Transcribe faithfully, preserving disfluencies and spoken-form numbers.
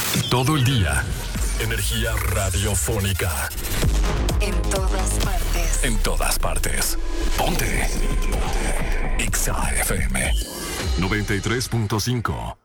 Todo el día. Energía radiofónica. En todas partes. En todas partes. Ponte. Ponte. Exa F M noventa y tres punto cinco.